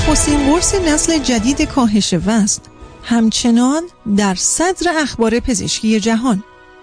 نخستین قرص نسل جدید کاهش وزن همچنان در صدر اخبار پزشکی جهان.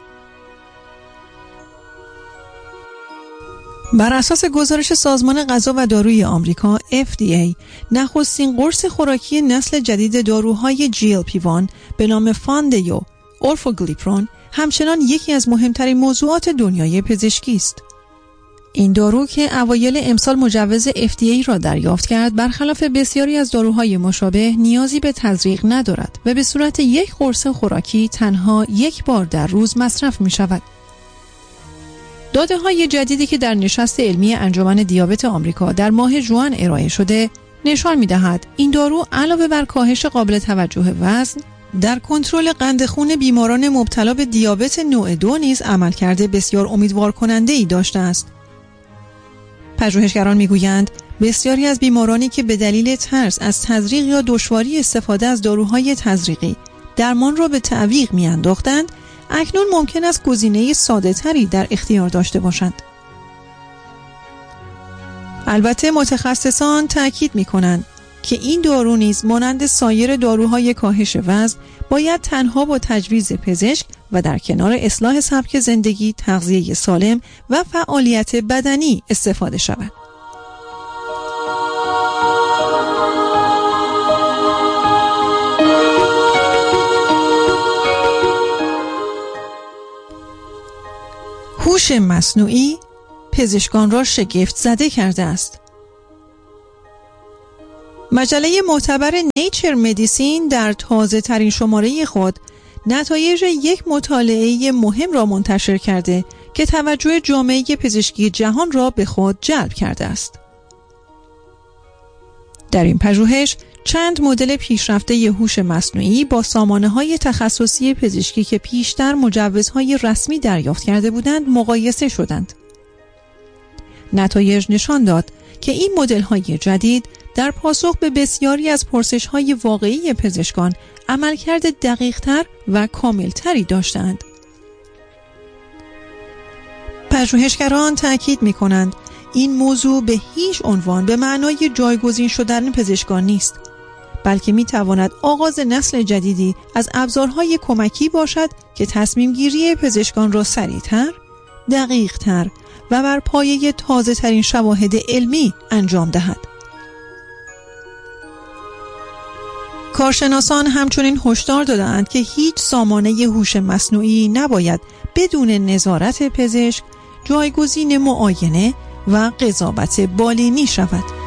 بر اساس گزارش سازمان غذا و داروی آمریکا FDA، نخستین قرص خوراکی نسل جدید داروهای GLP-1 به نام فاندیو اورفوگلیپرون همچنان یکی از مهمترین موضوعات دنیای پزشکی است. این دارو که اوایل امسال مجوز FDA را دریافت کرد، برخلاف بسیاری از داروهای مشابه نیازی به تزریق ندارد و به صورت یک قرص خوراکی تنها یک بار در روز مصرف می شود. داده‌های جدیدی که در نشست علمی انجمن دیابت آمریکا در ماه ژوئن ارائه شده نشان می‌دهد این دارو علاوه بر کاهش قابل توجه وزن، در کنترل قند خون بیماران مبتلا به دیابت نوع 2 نیز عملکرد بسیار امیدوار کننده‌ای داشته است. پژوهشگران می‌گویند بسیاری از بیمارانی که به دلیل ترس از تزریق یا دشواری استفاده از داروهای تزریقی درمان را به تعویق می‌انداختند، اکنون ممکن است گزینه ساده‌تری در اختیار داشته باشند. البته متخصصان تأکید می‌کنند که این دارو نیز مانند سایر داروهای کاهش وزن باید تنها با تجویز پزشک و در کنار اصلاح سبک زندگی، تغذیه سالم و فعالیت بدنی استفاده شود. هوش مصنوعی پزشکان را شگفت زده کرده است. مجله معتبر نیچر مدیسین در تازه ترین شماره خود نتایج یک مطالعه مهم را منتشر کرده که توجه جامعه پزشکی جهان را به خود جلب کرده است. در این پژوهش چند مدل پیشرفته هوش مصنوعی با سامانه‌های تخصصی پزشکی که پیشتر مجوزهای رسمی دریافت کرده بودند مقایسه شدند. نتایج نشان داد که این مدل‌های جدید در پاسخ به بسیاری از پرسش‌های واقعی پزشکان عملکرد دقیق‌تر و کامل‌تری داشتند. پژوهشگران تأکید می‌کنند این موضوع به هیچ عنوان به معنای جایگزین شدن پزشکان نیست، بلکه می‌تواند آغاز نسل جدیدی از ابزارهای کمکی باشد که تصمیم گیری پزشکان را سریع‌تر، دقیق‌تر و بر پایه تازه‌ترین شواهد علمی انجام دهد. کارشناسان همچنین هشدار دادند که هیچ سامانه هوش مصنوعی نباید بدون نظارت پزشک جایگزین معاینه و قضاوت بالینی شود.